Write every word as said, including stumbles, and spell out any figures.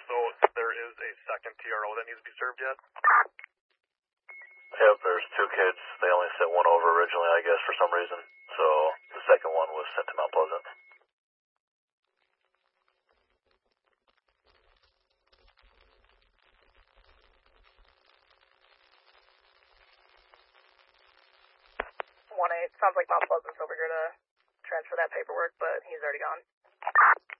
so there is a second T R O that needs to be served yet? Yep, there's two kids. They only sent one over originally, I guess, for some reason. So the second one was sent to Mount Pleasant. one eight, sounds like Mount Pleasant's over here to transfer that paperwork, but he's already gone.